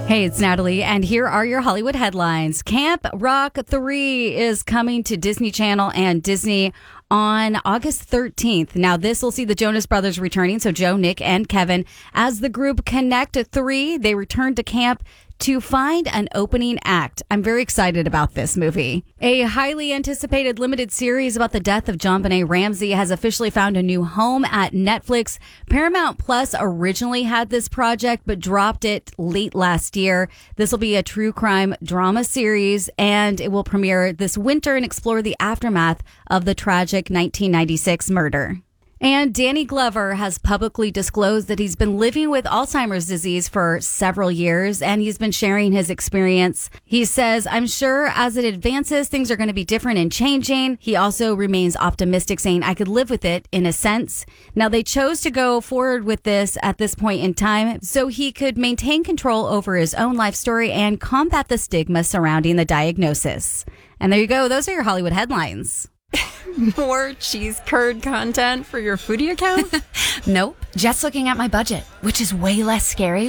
Hey, it's Natalie, and here are your Hollywood headlines. Camp Rock 3 is coming to Disney Channel and Disney on August 13th. Now, this will see the Jonas Brothers returning, so Joe, Nick, and Kevin. As the group Connect 3, they return to camp to find an opening act. I'm very excited about this movie. A highly anticipated limited series about the death of JonBenet Ramsey has officially found a new home at Netflix. Paramount Plus originally had this project, but dropped it late last year. This will be a true crime drama series, and it will premiere this winter and explore the aftermath of the tragic 1996 murder. And Danny Glover has publicly disclosed that he's been living with Alzheimer's disease for several years, and he's been sharing his experience. He says, "I'm sure as it advances, things are going to be different and changing." He also remains optimistic, saying, "I could live with it in a sense." Now, they chose to go forward with this at this point in time so he could maintain control over his own life story and combat the stigma surrounding the diagnosis. And there you go. Those are your Hollywood headlines. More cheese curd content for your foodie account? Nope. Just looking at my budget, which is way less scary